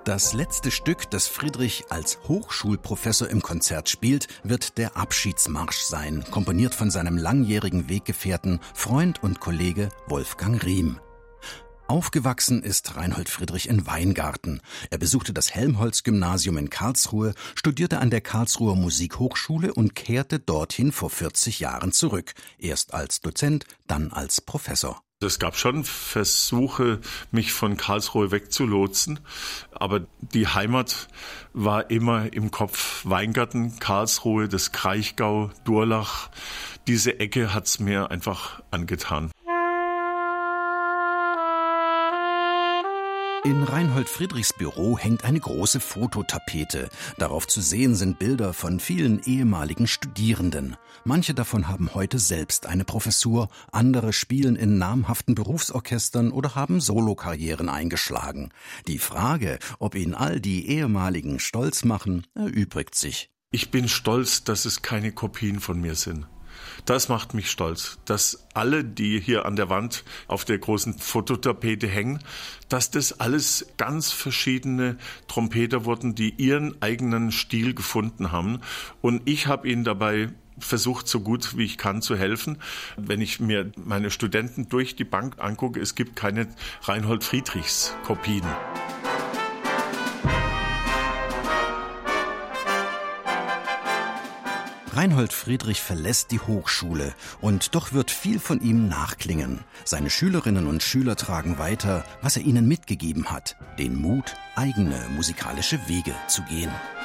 Das letzte Stück, das Friedrich als Hochschulprofessor im Konzert spielt, wird der Abschiedsmarsch sein, komponiert von seinem langjährigen Weggefährten, Freund und Kollege Wolfgang Riem. Aufgewachsen ist Reinhold Friedrich in Weingarten. Er besuchte das Helmholtz-Gymnasium in Karlsruhe, studierte an der Karlsruher Musikhochschule und kehrte dorthin vor 40 Jahren zurück. Erst als Dozent, dann als Professor. Es gab schon Versuche, mich von Karlsruhe wegzulotsen, aber die Heimat war immer im Kopf. Weingarten, Karlsruhe, das Kraichgau, Durlach, diese Ecke hat's mir einfach angetan. In Reinhold Friedrichs Büro hängt eine große Fototapete. Darauf zu sehen sind Bilder von vielen ehemaligen Studierenden. Manche davon haben heute selbst eine Professur, andere spielen in namhaften Berufsorchestern oder haben Solokarrieren eingeschlagen. Die Frage, ob ihn all die ehemaligen stolz machen, erübrigt sich. Ich bin stolz, dass es keine Kopien von mir sind. Das macht mich stolz, dass alle, die hier an der Wand auf der großen Fototapete hängen, dass das alles ganz verschiedene Trompeter wurden, die ihren eigenen Stil gefunden haben. Und ich habe ihnen dabei versucht, so gut wie ich kann, zu helfen. Wenn ich mir meine Studenten durch die Bank angucke, es gibt keine Reinhold Friedrichs Kopien. Reinhold Friedrich verlässt die Hochschule und doch wird viel von ihm nachklingen. Seine Schülerinnen und Schüler tragen weiter, was er ihnen mitgegeben hat, den Mut, eigene musikalische Wege zu gehen.